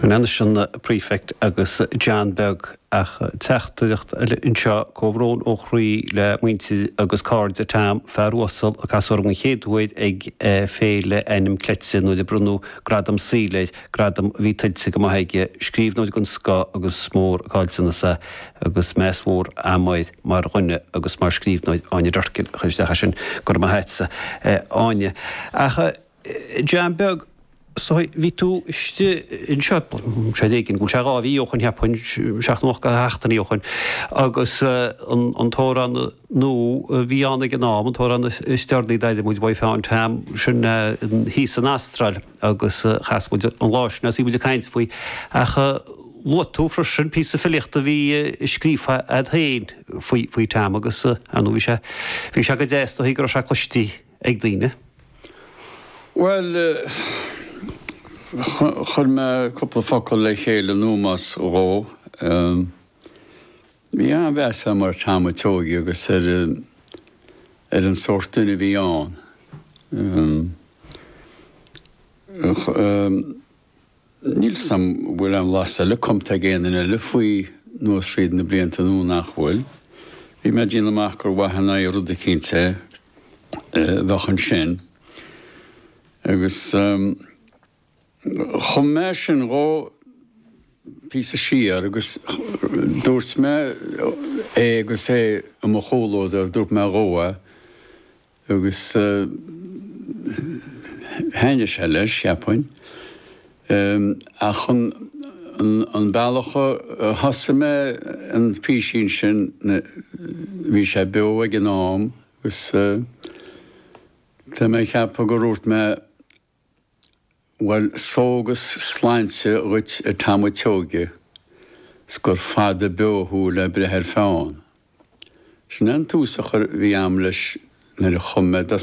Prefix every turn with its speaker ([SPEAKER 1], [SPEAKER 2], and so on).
[SPEAKER 1] An prefect agus Jan Berg ach teachtacht inseo cóhrón ó chruí le muinte agus card a tam ferúsal a casor an chéadhuid ag féile enim cletsin nó de brunú gradam síleid gradam vítaidse go maige scríbnóid gon ska agus smór cáilsanasa agus mesmór amáid mar runne agus mar scríbnóid áine dorcin chuiste sin gur ma heitsa áine. Ach Jan Berg so ví tú iste in sjöpl sédékin gúl segá ví ochan heapin seach nócha heachtaní ochan agus an tóran nó ví anna gen ám an tóran stjörni deide múid boi fáin tam sin hís an astral agus chasmúid an láisna sí múid a kaint fui ach Lotú frisin pí a filichta hí scrífa ad héin fui tam agus anú hí se go déist hí gur se chlustí ag dlíne.
[SPEAKER 2] Well, chur me couple focail le chéile nómas ró. Bhí an bheasa mar tamatógi agus an sortúna bhí an. Níl sam bhfuil an lasa le comta géanana le faoi nuas ríad na blianta nó nachhfuil. Bhí me dín amach gur wahanna I rud a cínte bhachan sin. Agus chum me sin rá pí a siar agus dúirt me agus am mo chólód ar dúirt me róa agus haine se leis seapain a chun an bailcha hasa me an písín sin bhí sé beo ag an ám agus tá me cheappa go rúirt me well sógus sláinte ruit a tamatógi sgur fada beothú le brethir fáin. Sin an túsachar bhí am leis na le chumme